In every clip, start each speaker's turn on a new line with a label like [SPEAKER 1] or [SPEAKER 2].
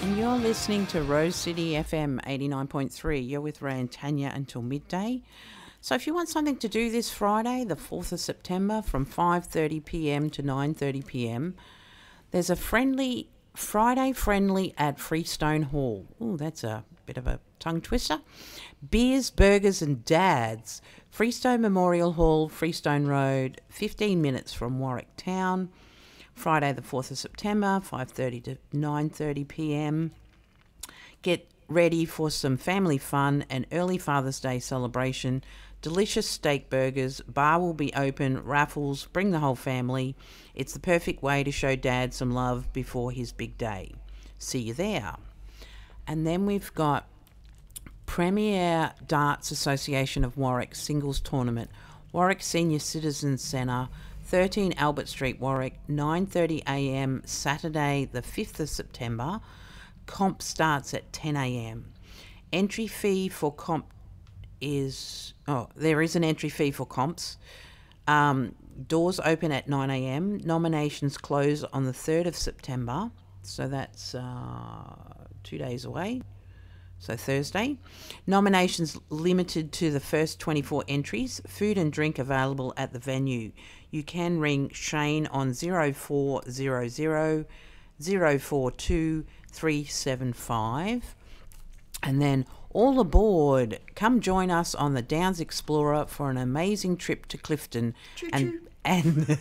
[SPEAKER 1] And you're listening to Rose City FM 89.3. You're with Ray and Tanya until midday. So if you want something to do this Friday, the 4th of September, from 5:30 p.m. to 9:30 p.m, there's a Friday friendly at Freestone Hall. Oh, that's a bit of a tongue twister. Beers, burgers and dads. Freestone Memorial Hall, Freestone Road, 15 minutes from Warwick Town. Friday the 4th of September, 5:30 to 9:30 p.m. Get ready for some family fun and early Father's Day celebration. Delicious steak burgers, bar will be open, raffles, bring the whole family. It's the perfect way to show Dad some love before his big day. See you there. And then we've got Premier Darts Association of Warwick Singles Tournament, Warwick Senior Citizens Centre, 13 Albert Street, Warwick, 9:30 a.m. Saturday the 5th of September. Comp starts at 10 a.m. Entry fee for comp is... there is an entry fee for comps. Doors open at 9 a.m. Nominations close on the 3rd of September. So that's 2 days away. So Thursday. Nominations limited to the first 24 entries. Food and drink available at the venue. You can ring Shane on 0400 042 375. And then all aboard. Come join us on the Downs Explorer for an amazing trip to Clifton.
[SPEAKER 2] Choo-choo.
[SPEAKER 1] And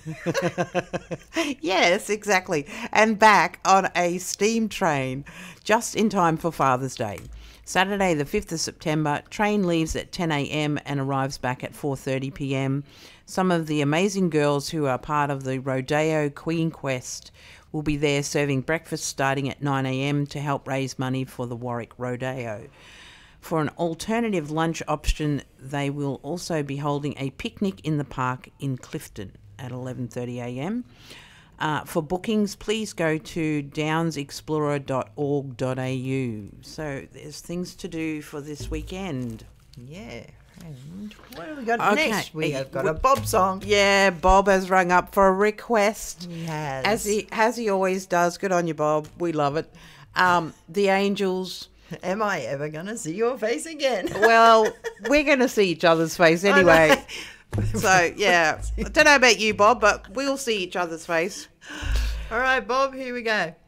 [SPEAKER 1] yes, exactly. And back on a steam train just in time for Father's Day. Saturday the 5th of September, train leaves at 10 a.m. and arrives back at 4:30 p.m. Some of the amazing girls who are part of the Rodeo Queen Quest will be there serving breakfast starting at 9 a.m. to help raise money for the Warwick Rodeo. For an alternative lunch option, they will also be holding a picnic in the park in Clifton at 11:30 a.m. For bookings, please go to downsexplorer.org.au. So there's things to do for this weekend.
[SPEAKER 2] Yeah. And what have we got next? We have got a Bob song.
[SPEAKER 1] Yeah, Bob has rung up for a request.
[SPEAKER 2] He has.
[SPEAKER 1] As he always does. Good on you, Bob. We love it. The Angels...
[SPEAKER 2] Am I ever going to see your face again?
[SPEAKER 1] Well, we're going to see each other's face anyway. So, yeah. I don't know about you, Bob, but we'll see each other's face.
[SPEAKER 2] All right, Bob, here we go.